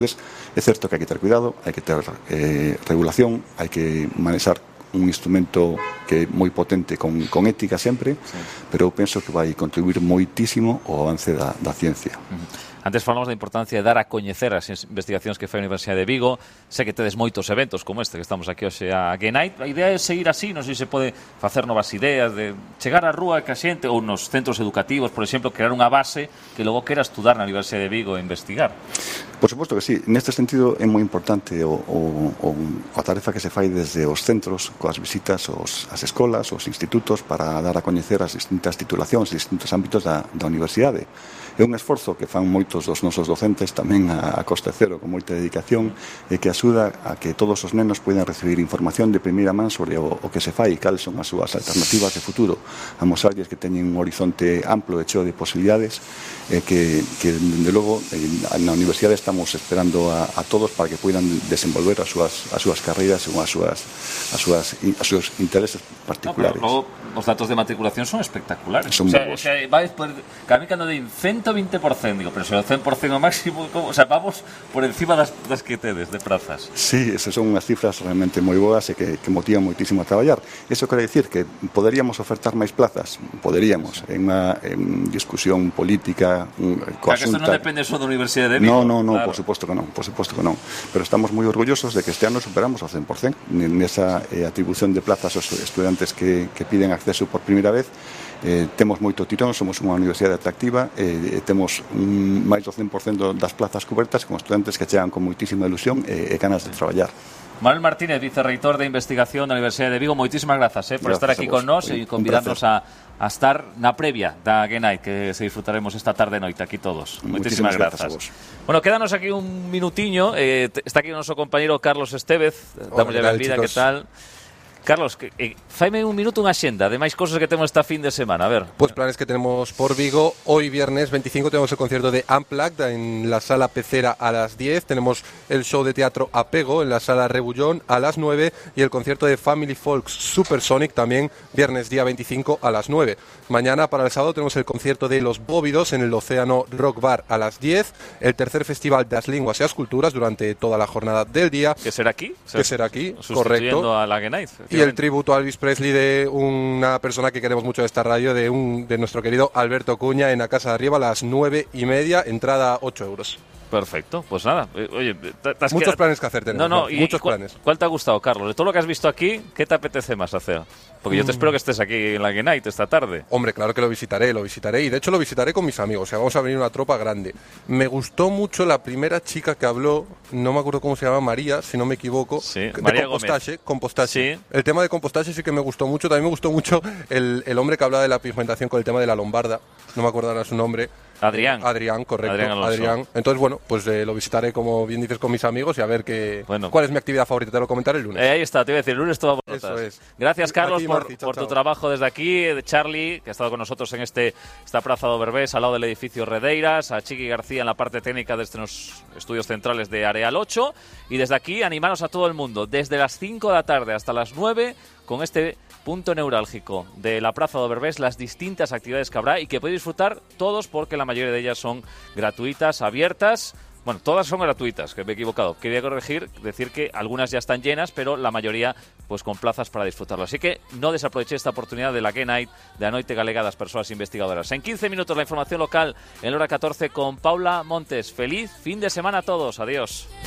É certo que hai que ter cuidado, hai que ter regulación, hai que manexar un instrumento que é moi potente con ética sempre, pero eu penso que vai contribuir moitísimo ao avance da ciencia. Antes falamos da importancia de dar a coñecer as investigacións que fai a Universidade de Vigo. Sei que tedes moitos eventos como este que estamos aquí hoxe a Genite. A idea é seguir así, non sei se pode facer novas ideas de chegar á rúa que a xente ou nos centros educativos, por exemplo, crear unha base que logo quera estudar na Universidade de Vigo e investigar. Por suposto que sí. Neste sentido é moi importante a tarefa que se fai desde os centros coas visitas ás escolas, aos institutos para dar a coñecer as distintas titulacións, os distintos ámbitos da universidade. É un esforzo que fan moitos dos nosos docentes tamén a coste cero, con moita dedicación, e que axuda a que todos os nenos poidan recibir información de primeira man sobre o que se fai e cales son as súas alternativas de futuro, amosarlles que teñen un horizonte amplo e cheo de posibilidades, que dende logo na universidade estamos esperando a todos para que poidan desenvolver as súas carreiras según os seus intereses particulares. No, pero os datos de matriculación son espectaculares. Son bons. Vais por, que a mí cando din 120%, digo, pero se o 100% o máximo, o sea, vamos por encima das que tedes de prazas. Sí, esas son unhas cifras realmente moi boas e que motivan moitísimo a traballar. Eso quere dicir que poderíamos ofertar máis plazas, poderíamos, en unha discusión política, coa que isto non depende só da Universidade de Vigo. No, claro. por suposto que non. Pero estamos moi orgullosos de que este ano superamos o 100% nesa atribución de plazas aos estudantes que piden acceso por primeira vez. Temos moito tirón, somos unha universidade atractiva, temos máis do 100% das plazas cobertas con estudantes que chegan con moitísima ilusión e ganas de traballar. Manuel Martínez, vicerreitor de Investigación da Universidade de Vigo, moitísimas grazas por estar aquí con nós e convidarnos a estar na previa da Genite, que se disfrutaremos esta tarde e noite aquí todos. Moitísimas grazas. Bueno, quédanos aquí un minutiño, está aquí o noso compañeiro Carlos Estévez, damos a benvida, que tal? Carlos, faime un minuto unha xenda de máis cosas que temos esta fin de semana, a ver. Pues planes que tenemos por Vigo. Hoy viernes 25 tenemos el concierto de Unplugged en la sala Pecera a las 10. Tenemos el show de teatro Apego en la sala Rebullón a las 9 y el concierto de Family Folks Supersonic también viernes día 25 a las 9. Mañana para el sábado tenemos el concierto de Los Bóvidos en el Océano Rock Bar a las 10. El tercer festival das Linguas e as Culturas durante toda la jornada del día. Que será aquí, correcto. A la Genite. Y el tributo a Elvis Presley de una persona que queremos mucho de esta radio, de nuestro querido Alberto Cuña, en la Casa de Arriba a las 9:30, entrada 8 euros. Perfecto, pues nada. Oye, muchos planes que hacer tenemos, muchos planes. ¿Cuál te ha gustado, Carlos? De todo lo que has visto aquí, ¿qué te apetece más hacer? Porque yo te espero que estés aquí en la Genite esta tarde. Hombre, claro que lo visitaré y de hecho lo visitaré con mis amigos, o sea, vamos a venir una tropa grande. Me gustó mucho la primera chica que habló, no me acuerdo cómo se llama, María, si no me equivoco, sí, de María compostaje. Sí. El tema de compostaje sí que me gustó mucho, también me gustó mucho el hombre que hablaba de la pigmentación con el tema de la lombarda, no me acuerdo ahora su nombre. Adrián, correcto. Adrián. Entonces, bueno, pues lo visitaré, como bien dices, con mis amigos y a ver cuál es mi actividad favorita. Te lo comentaré el lunes. Ahí está, te iba a decir, el lunes tomamos notas. Eso es. Gracias, Carlos, Marci, por tu trabajo desde aquí. De Charlie, que ha estado con nosotros en esta Praza do Berbés, al lado del edificio Redeiras. A Chiqui García en la parte técnica desde los estudios centrales de Areal 8. Y desde aquí, animaros a todo el mundo, desde las 5 de la tarde hasta las 9, con este punto neurálgico de la Praza do Berbés, las distintas actividades que habrá y que podéis disfrutar todos porque la mayoría de ellas son gratuitas, abiertas. Bueno, todas son gratuitas, que me he equivocado. Quería decir que algunas ya están llenas, pero la mayoría pues con plazas para disfrutarlo. Así que no desaprovechéis esta oportunidad de la Genite, de a noite galega das persoas investigadoras. En 15 minutos la información local en la hora 14 con Paula Montes. Feliz fin de semana a todos. Adiós.